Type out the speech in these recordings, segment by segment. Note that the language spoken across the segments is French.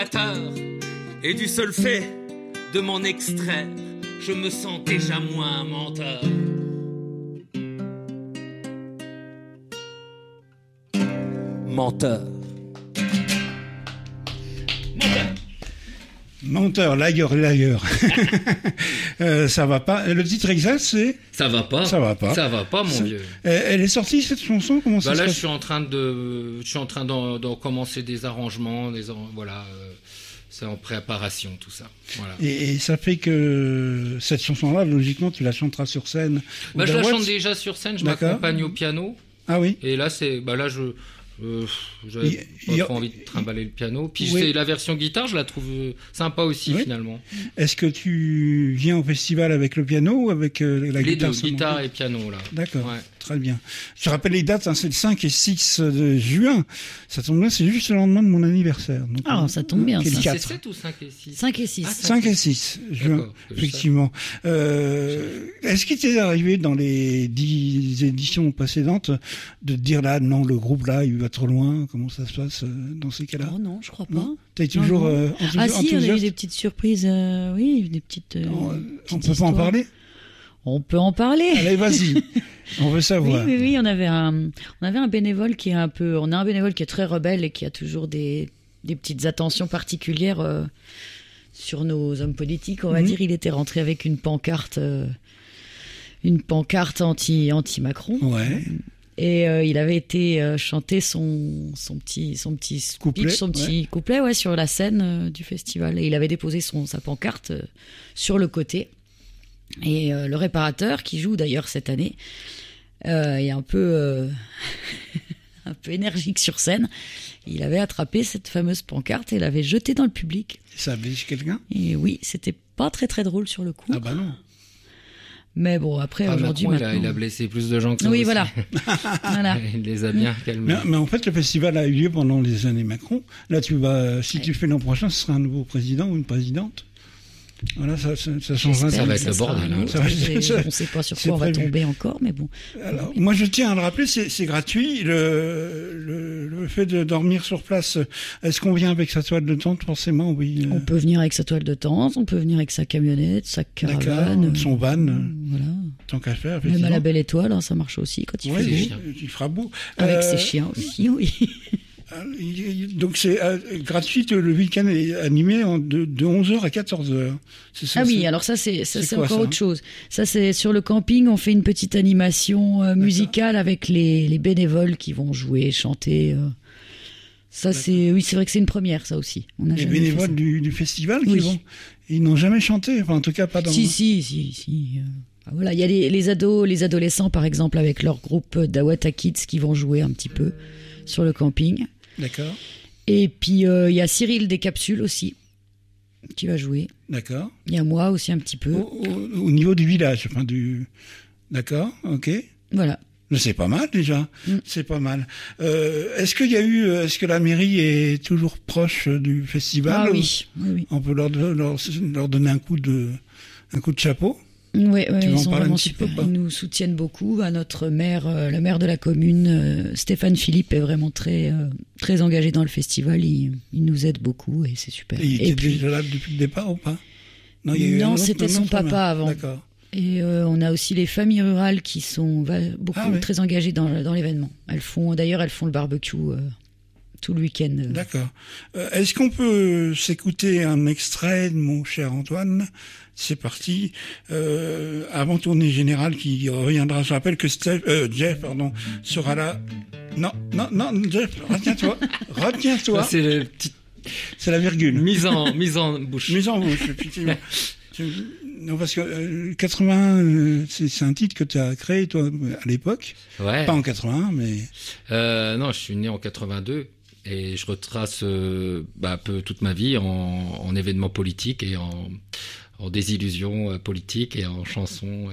Et du seul fait de m'en extraire, je me sens déjà moins menteur. Menteur. Menteur, liar. Ça va pas. Le titre exact, c'est... Ça va pas. Ça va pas. Ça va pas, mon vieux. Elle est sortie, cette chanson? Comment ça se là, passe? je suis en train d'en commencer des arrangements, voilà. C'est en préparation, tout ça. Voilà. Et ça fait que cette chanson-là, logiquement, tu la chanteras sur scène. Je la chante déjà sur scène, je m'accompagne au piano. Ah oui. Et là, j'avais pas trop envie de trimballer le piano. Puis c'est la version guitare, je la trouve sympa aussi, finalement. Est-ce que tu viens au festival avec le piano ou avec la guitare? Les deux, guitare et piano, là. D'accord, très bien. Je rappelle les dates, c'est le 5 et 6 de juin. Ça tombe bien, c'est juste le lendemain de mon anniversaire. Donc, ça tombe bien, ça. C'est 7 ou 5 et 6? 5 et 6. 5 et 6 juin, effectivement. Est-ce qu'il t'est arrivé dans les 10 éditions précédentes de te dire là, non, le groupe là, il va trop loin? Comment ça se passe dans ces cas-là? Oh non, je crois pas. T'es toujours si, on a eu des petites surprises, des petites... on peut pas en parler? On peut en parler. Allez, vas-y. On veut savoir. Oui, on avait un bénévole qui est on a un bénévole qui est très rebelle et qui a toujours des petites attentions particulières sur nos hommes politiques, on va dire. Il était rentré avec une pancarte anti-Macron. Ouais. Et il avait été chanter son petit couplet, couplet sur la scène du festival. Et il avait déposé sa pancarte sur le côté. Et le réparateur, qui joue d'ailleurs cette année, est un peu énergique sur scène. Il avait attrapé cette fameuse pancarte et l'avait jetée dans le public. Ça a blessé quelqu'un? Et oui, c'était pas très très drôle sur le coup. Ah bah non. Mais bon, après, aujourd'hui, maintenant... il a blessé plus de gens que ça. Oui, aussi. Voilà. Il les a bien calmés. Mais en fait, le festival a eu lieu pendant les années Macron. Là, tu le fais l'an prochain, ce sera un nouveau président ou une présidente. Voilà, ça changera. Ça va être le bordel. On ne sait pas sur quoi on va tomber encore, mais bon. Alors, moi, je tiens à le rappeler, c'est gratuit. Le fait de dormir sur place, est-ce qu'on vient avec sa toile de tente? Forcément, oui. On peut venir avec sa toile de tente, on peut venir avec sa camionnette, sa caravane. Son van. Voilà. Tant qu'à faire, effectivement. Même à la Belle Étoile, ça marche aussi quand il fait beau. Il fera beau. Avec ses chiens aussi, oui. Donc c'est gratuit, le week-end est animé de 11h à 14h. Alors ça c'est encore autre chose. Ça c'est sur le camping, on fait une petite animation musicale avec les bénévoles qui vont jouer, chanter. Ça c'est vrai que c'est une première, ça aussi. Les bénévoles du festival ils n'ont jamais chanté, enfin en tout cas pas dans... Si. Voilà, il y a les adolescents par exemple avec leur groupe Dawata Kids qui vont jouer un petit peu sur le camping. D'accord. Et puis il y a Cyril des Capsules aussi qui va jouer. D'accord. Il y a moi aussi un petit peu. Au niveau du village, D'accord, ok. Voilà. C'est pas mal déjà. C'est pas mal. Est-ce que la mairie est toujours proche du festival? Ah oui. On peut leur donner un coup de chapeau? Oui, ils sont vraiment super. Ils nous soutiennent beaucoup. Notre maire, la maire de la commune, Stéphane Philippe, est vraiment très, très engagé dans le festival. Il nous aide beaucoup et c'est super. Et il était déjà là depuis le départ ou pas? Non, c'était son papa avant. D'accord. Et on a aussi les familles rurales qui sont très engagées dans l'événement. Elles font le barbecue tout le week-end. D'accord. Est-ce qu'on peut s'écouter un extrait de mon cher Antoine? C'est parti. Avant-tournée générale qui reviendra. Je rappelle que Jeff sera là. Non, Jeff, retiens-toi. C'est la virgule. Mise en bouche. Mise en bouche, effectivement. Non, parce que 80, c'est un titre que tu as créé, toi, à l'époque. Ouais. Pas en 81, mais... non, je suis né en 82. Et je retrace un peu toute ma vie en événements politiques et en désillusions politiques et en chansons.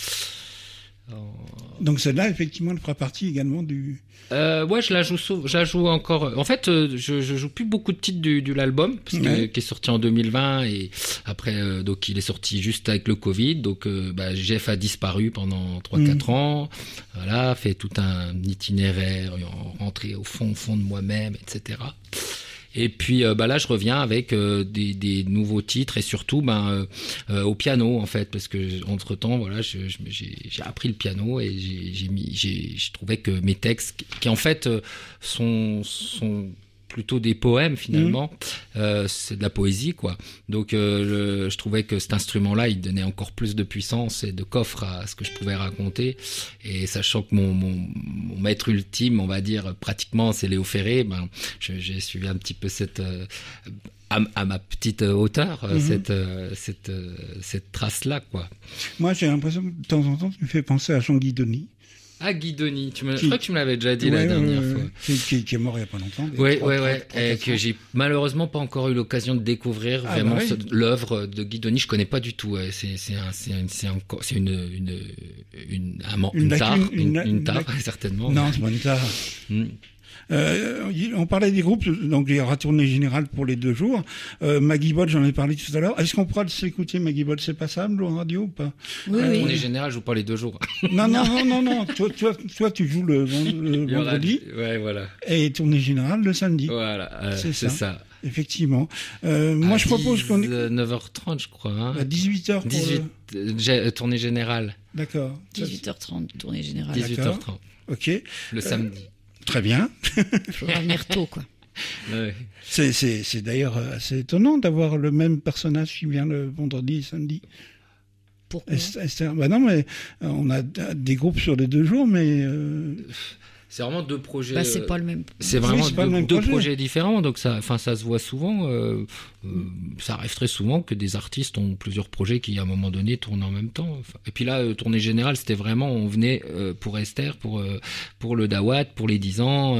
Donc celle-là, effectivement, elle fera partie également du... Ouais, je la joue encore. En fait, je joue plus beaucoup de titres de l'album qui est sorti en 2020 et après donc il est sorti juste avec le Covid. Donc Jeff a disparu pendant 3-4 ans. Voilà, fait tout un itinéraire, rentré au fond de moi-même, etc. Et puis là, je reviens avec des nouveaux titres et surtout au piano en fait, parce que entre temps, voilà, j'ai appris le piano et j'ai trouvé que mes textes, qui en fait sont plutôt des poèmes finalement, c'est de la poésie quoi. Donc je trouvais que cet instrument-là, il donnait encore plus de puissance et de coffre à ce que je pouvais raconter. Et sachant que mon maître ultime, on va dire pratiquement, c'est Léo Ferré, j'ai suivi un petit peu cette à ma petite hauteur, cette trace-là quoi. Moi, j'ai l'impression que de temps en temps, tu me fais penser à Jean Guidoni. Ah, Guidoni, je crois que tu me l'avais déjà dit la dernière fois. Qui est mort il n'y a pas longtemps. Et que j'ai malheureusement pas encore eu l'occasion de découvrir vraiment l'œuvre de Guidoni. Je connais pas du tout. Ouais. C'est une tare, certainement. Non, c'est pas une tare. On parlait des groupes, donc il y aura tournée générale pour les 2 jours. Maggie Bolt, j'en ai parlé tout à l'heure. Est-ce qu'on pourra s'écouter Maggie Bolt, c'est passable en radio ou pas? Oui. Tournée générale, je vous parle les 2 jours. Non. Toi, tu joues le vendredi. Ouais, voilà. Et tournée générale le samedi. Voilà, c'est ça. Effectivement. Moi, je propose qu'on est 9h30, je crois. Hein. À 18h. 18 tournée générale. D'accord. 18h30, tournée générale. 18h30. Ok. Le samedi. Très bien. Il faudra venir tôt, quoi. Ouais. C'est d'ailleurs assez étonnant d'avoir le même personnage qui vient le vendredi et samedi. Pourquoi? Esther, non, mais on a des groupes sur les 2 jours, mais c'est vraiment 2 projets. C'est pas le même. C'est vraiment deux projets différents, donc ça se voit souvent. Ça arrive très souvent que des artistes ont plusieurs projets qui, à un moment donné, tournent en même temps. Et puis là, tournée générale, c'était vraiment, on venait pour Esther, pour le Dawat, pour les 10 ans.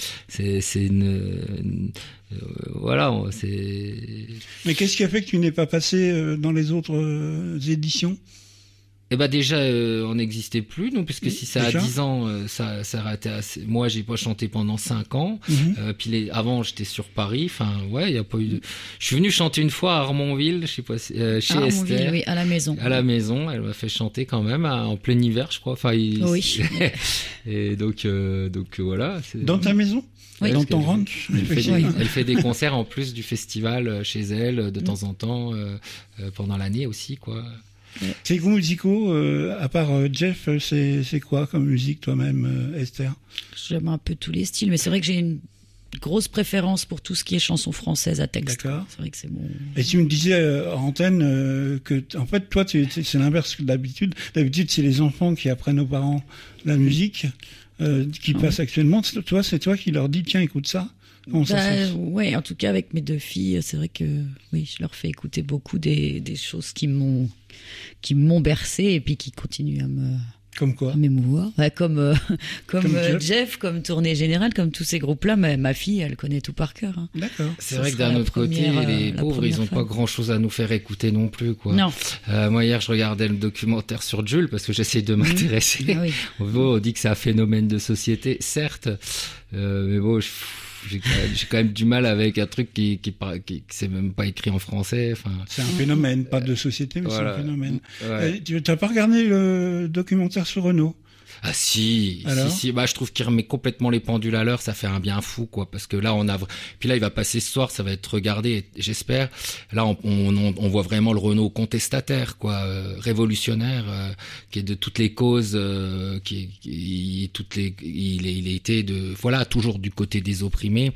Voilà, c'est. Mais qu'est-ce qui a fait que tu n'es pas passé dans les autres éditions? Déjà, on n'existait plus, nous, puisque si ça a 10 ans, ça a été assez. Moi, j'ai pas chanté pendant 5 ans. Puis avant, j'étais sur Paris. Enfin, ouais, il y a pas eu de. Je suis venu chanter une fois à Armonville, je sais pas, chez Esther. Oui, à la maison. À la maison, elle m'a fait chanter quand même en plein hiver, je crois. Enfin, oui. Et donc voilà. Dans ta maison? Oui. Dans ton ranch? Elle fait des concerts en plus du festival chez elle de temps en temps pendant l'année aussi, quoi. Tes goûts musicaux, à part Jeff, c'est quoi comme musique toi-même, Esther? J'aime un peu tous les styles, mais c'est vrai que j'ai une grosse préférence pour tout ce qui est chanson française à texte. D'accord. C'est vrai que c'est bon. Et tu me disais en antenne que, en fait, toi, c'est l'inverse que d'habitude. D'habitude, c'est les enfants qui apprennent aux parents la musique qui passe actuellement. Toi, c'est toi qui leur dis, tiens, écoute ça. Ouais, en tout cas avec mes 2 filles, c'est vrai que oui, je leur fais écouter beaucoup des choses qui m'ont bercé et puis qui continuent à me Comme quoi? M'émouvoir. Comme Jeff, comme Tournée Générale, comme tous ces groupes-là. Ma fille, elle connaît tout par cœur. Hein. D'accord. C'est vrai que d'un autre côté, les pauvres, ils n'ont pas grand-chose à nous faire écouter non plus, quoi. Non. Moi, hier, je regardais le documentaire sur Jules parce que j'essaie de m'intéresser. Ah oui. On dit que c'est un phénomène de société, certes. Mais bon, j'ai quand même du mal avec un truc qui c'est même pas écrit en français. Enfin, c'est un phénomène, pas de société, mais voilà. C'est un phénomène. Ouais. Tu n'as pas regardé le documentaire sur Renaud? Ah si. Je trouve qu'il remet complètement les pendules à l'heure, ça fait un bien fou, quoi, parce que là puis là il va passer ce soir, ça va être regardé, j'espère. Là on voit vraiment le Renaud contestataire, quoi, révolutionnaire, qui est de toutes les causes, il était toujours du côté des opprimés.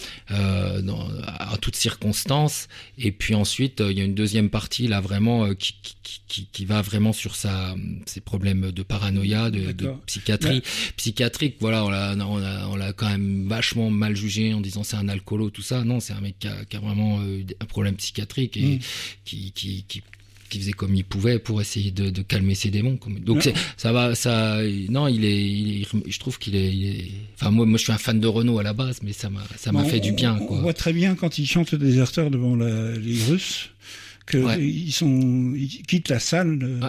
À toutes circonstances. Et puis ensuite, il y a une deuxième partie là vraiment qui va vraiment sur ses problèmes de paranoïa, de psychiatrie, psychiatrique. Voilà, on l'a quand même vachement mal jugé en disant c'est un alcoolo, tout ça. Non, c'est un mec qui a vraiment un problème psychiatrique et qui faisait comme il pouvait pour essayer de calmer ses démons. Donc je trouve qu'il est. Enfin moi je suis un fan de Renaud à la base, mais ça m'a fait du bien, quoi. On voit très bien quand il chante le Déserteur devant les Russes que ils quittent la salle.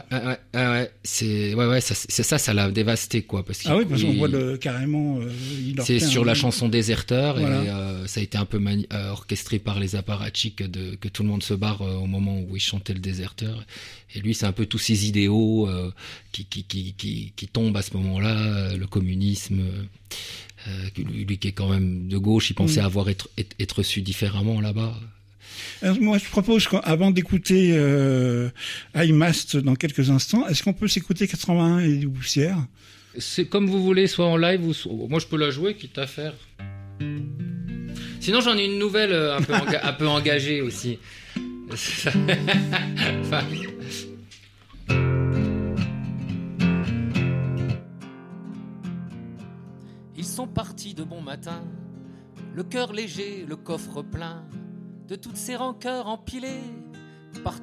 Ça l'a dévasté, quoi, parce qu'on voit carrément. C'est sur la chanson Déserteur, voilà. Et ça a été un peu orchestré par les apparatchiks que tout le monde se barre au moment où il chantait le Déserteur. Et lui, c'est un peu tous ces idéaux qui tombent à ce moment-là, le communisme. Lui qui est quand même de gauche, il pensait être reçu différemment là-bas. Alors, moi, je propose qu'avant d'écouter iMast dans quelques instants, est-ce qu'on peut s'écouter 81 et des poussières ? C'est comme vous voulez, soit en live ou moi je peux la jouer, quitte à faire. Sinon j'en ai une nouvelle un peu engagée aussi. Enfin... Ils sont partis de bon matin, le cœur léger, le coffre plein de toutes ces rancœurs empilées.